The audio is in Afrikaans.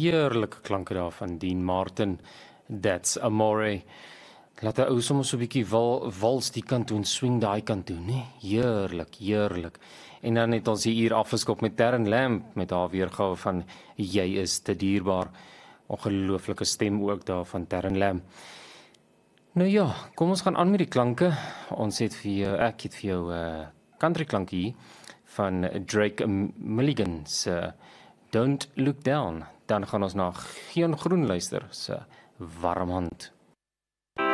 heerlike klanke daar van Dean Martin, That's Amore. Laat 'n ou sommer so 'n bietjie wals die kant toe en swing daai kant toe, né? Heerlik, heerlik. En dan het ons hier afgeskop met Terren Lamb met haar weergawe van Jy is te dierbaar. Ongelooflike stem ook daar van Terren Lamb. Nou ja, kom ons gaan aan met die klanke. Ek het vir jou country klanke hier van Drake Milligan se Don't Look Down. Dan gaan ons na Geen Groen luister se Warm Hand.